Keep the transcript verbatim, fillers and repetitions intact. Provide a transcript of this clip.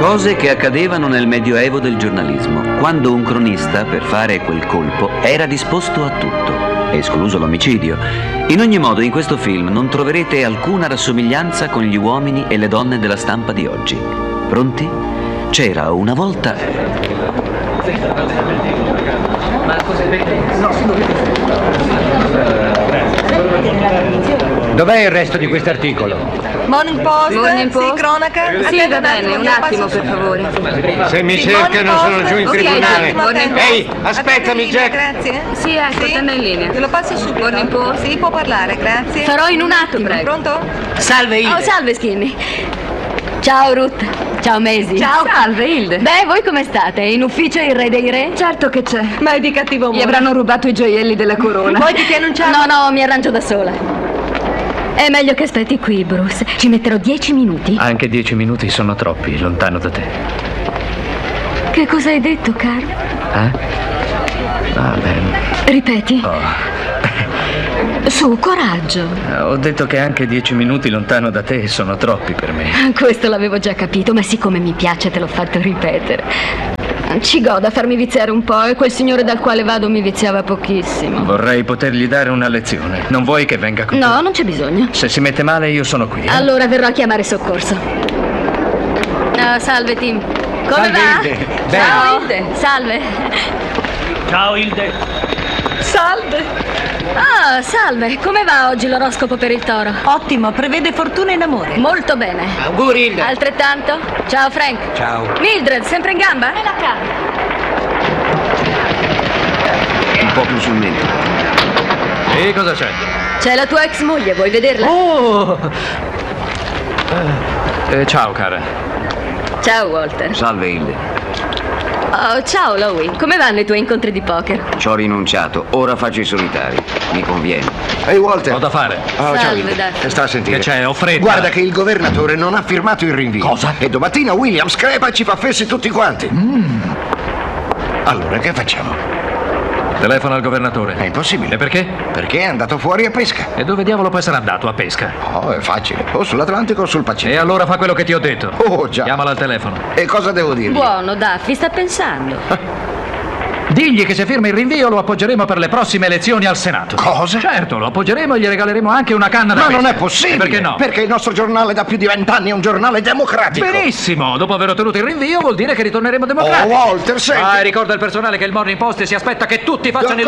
Cose che accadevano nel medioevo del giornalismo, quando un cronista, per fare quel colpo, era disposto a tutto, escluso l'omicidio. In ogni modo, in questo film non troverete alcuna rassomiglianza con gli uomini e le donne della stampa di oggi. Pronti? C'era una volta... Dov'è il resto di quest'articolo? Morning Post, Morning Post. sì, cronaca. Sì, Aspetta va bene, un attimo per favore. Se mi Sì, cercano Morning sono Post. giù in Ok, tribunale. attimo, attento. Ehi, Attenta aspettami, in linea, Jack. Grazie. Sì, ecco, tenga in linea. Te lo passo subito. Morning Post. Sì, può parlare, grazie. Farò in un attimo. Prego. Pronto? Salve, Hilde. Oh, salve Skinny. Ciao Ruth. Ciao Maisie. Ciao. Salve Hilde. Beh, voi come state? In ufficio il re dei re? Certo che c'è. Ma è di cattivo umore. Gli avranno rubato i gioielli della corona. Poi ti annunciamo. No, no, mi arrangio da sola. È meglio che aspetti qui, Bruce. Ci metterò dieci minuti. Anche dieci minuti sono troppi, lontano da te. Che cosa hai detto, Carl? Eh? Ah, beh. Ripeti. Oh. Su, coraggio. Ho detto che anche dieci minuti lontano da te sono troppi per me. Questo l'avevo già capito, ma siccome mi piace te l'ho fatto ripetere. Ci goda a farmi viziare un po' e quel signore dal quale vado mi viziava pochissimo. Vorrei potergli dare una lezione. Non vuoi che venga con te? No, non c'è bisogno. Se si mette male io sono qui. Eh? Allora verrò a chiamare soccorso. Ah, salve Tim. Come Salve, va? Hilde. Ciao Hilde. Salve. Ciao, Hilde. Salve. Ah, salve. Come va oggi l'oroscopo per il toro? Ottimo, prevede fortuna in amore. Molto bene. Auguri, Hilde. Altrettanto? Ciao Frank. Ciao. Mildred, sempre in gamba? E la cara. Un po' più sul mento. E cosa c'è? C'è la tua ex moglie, vuoi vederla? Oh! Eh, ciao, cara. Ciao Walter. Salve, Hilde. Oh, ciao Lowie. Come vanno i tuoi incontri di poker? Ci ho rinunciato, ora faccio i solitari. Mi conviene. Ehi Walter. Ho da fare. Oh, ciao Salve, Hilde. Daffy. Sta a sentire. Che c'è? Ho fretta. Guarda che il governatore non ha firmato il rinvio. Cosa? E domattina Williams crepa e ci fa fessi tutti quanti. Mm. Allora che facciamo? Telefono al governatore. È impossibile. E perché? Perché è andato fuori a pesca. E dove diavolo può essere andato a pesca? Oh, è facile. O sull'Atlantico o sul E Pacifico. allora fa quello che ti ho detto. Oh, già. Chiamala al telefono. E cosa devo dirgli? Buono, Daffy, sta pensando. Digli che se firma il rinvio lo appoggeremo per le prossime elezioni al Senato. Cosa? Certo, lo appoggeremo e gli regaleremo anche una canna da Ma pesca. non è possibile. E perché no? Perché il nostro giornale da più di vent'anni è un giornale democratico. Benissimo, dopo aver ottenuto il rinvio vuol dire che ritorneremo Oh, democratici. Walter, senti. Ah, e ricorda il personale che il Morning Post si aspetta che tutti facciano il